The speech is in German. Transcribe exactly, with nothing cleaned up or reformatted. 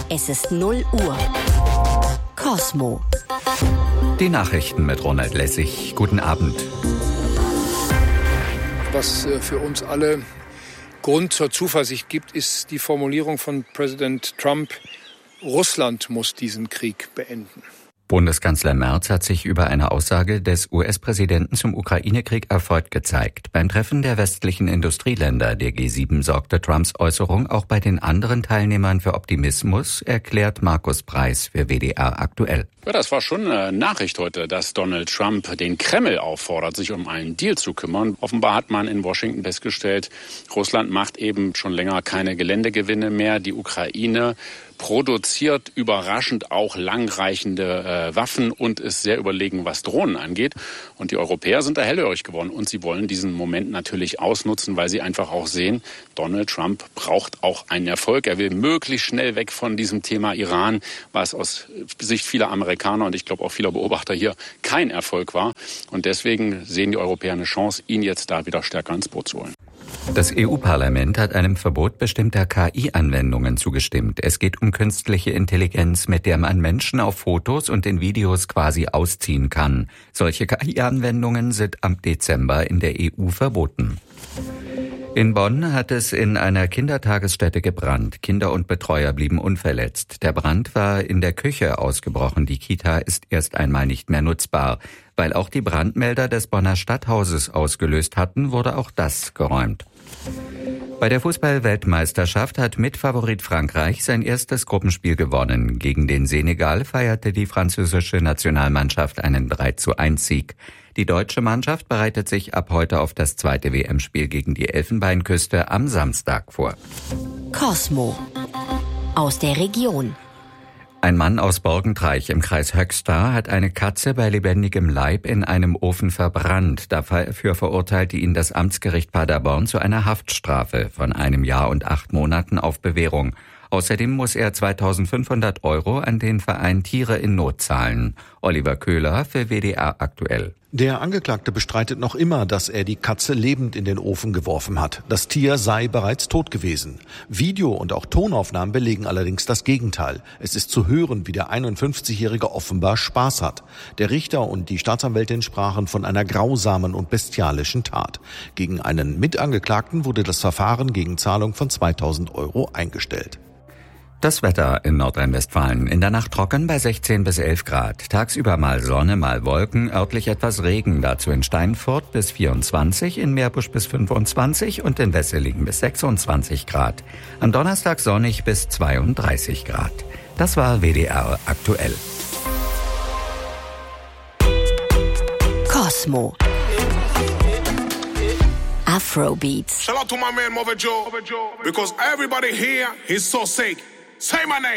Es ist null Uhr. Cosmo. Die Nachrichten mit Ronald Lessig. Guten Abend. Was für uns alle Grund zur Zuversicht gibt, ist die Formulierung von Präsident Trump: Russland muss diesen Krieg beenden. Bundeskanzler Merz hat sich über eine Aussage des U S-Präsidenten zum Ukraine-Krieg erfreut gezeigt. Beim Treffen der westlichen Industrieländer, der G sieben, sorgte Trumps Äußerung auch bei den anderen Teilnehmern für Optimismus, erklärt Markus Preis für W D R aktuell. Ja, das war schon eine Nachricht heute, dass Donald Trump den Kreml auffordert, sich um einen Deal zu kümmern. Offenbar hat man in Washington festgestellt, Russland macht eben schon länger keine Geländegewinne mehr. Die Ukraine produziert überraschend auch langreichende äh, Waffen und ist sehr überlegen, was Drohnen angeht. Und die Europäer sind da hellhörig geworden. Und sie wollen diesen Moment natürlich ausnutzen, weil sie einfach auch sehen, Donald Trump braucht auch einen Erfolg. Er will möglichst schnell weg von diesem Thema Iran, was aus Sicht vieler Amerikaner und ich glaube auch vieler Beobachter hier kein Erfolg war. Und deswegen sehen die Europäer eine Chance, ihn jetzt da wieder stärker ins Boot zu holen. Das E U-Parlament hat einem Verbot bestimmter K I-Anwendungen zugestimmt. Es geht um künstliche Intelligenz, mit der man Menschen auf Fotos und in Videos quasi ausziehen kann. Solche K I-Anwendungen sind ab Dezember in der E U verboten. In Bonn hat es in einer Kindertagesstätte gebrannt. Kinder und Betreuer blieben unverletzt. Der Brand war in der Küche ausgebrochen. Die Kita ist erst einmal nicht mehr nutzbar. Weil auch die Brandmelder des Bonner Stadthauses ausgelöst hatten, wurde auch das geräumt. Bei der Fußball-Weltmeisterschaft hat Mitfavorit Frankreich sein erstes Gruppenspiel gewonnen. Gegen den Senegal feierte die französische Nationalmannschaft einen drei zu eins Sieg. Die deutsche Mannschaft bereitet sich ab heute auf das zweite W M-Spiel gegen die Elfenbeinküste am Samstag vor. Cosmo. Aus der Region. Ein Mann aus Borgentreich im Kreis Höxter hat eine Katze bei lebendigem Leib in einem Ofen verbrannt. Dafür verurteilte ihn das Amtsgericht Paderborn zu einer Haftstrafe von einem Jahr und acht Monaten auf Bewährung. Außerdem muss er zweitausendfünfhundert Euro an den Verein Tiere in Not zahlen. Oliver Köhler für W D R aktuell. Der Angeklagte bestreitet noch immer, dass er die Katze lebend in den Ofen geworfen hat. Das Tier sei bereits tot gewesen. Video- und auch Tonaufnahmen belegen allerdings das Gegenteil. Es ist zu hören, wie der einundfünfzigjährige offenbar Spaß hat. Der Richter und die Staatsanwältin sprachen von einer grausamen und bestialischen Tat. Gegen einen Mitangeklagten wurde das Verfahren gegen Zahlung von zweitausend Euro eingestellt. Das Wetter in Nordrhein-Westfalen. In der Nacht trocken bei sechzehn bis elf Grad. Tagsüber mal Sonne, mal Wolken, örtlich etwas Regen. Dazu in Steinfurt bis vierundzwanzig, in Meerbusch bis fünfundzwanzig und in Wesseling bis sechsundzwanzig Grad. Am Donnerstag sonnig bis zweiunddreißig Grad. Das war W D R aktuell. Cosmo. Afrobeats. Shout out to my man Mother Joe, because everybody here is so sick. Say my name.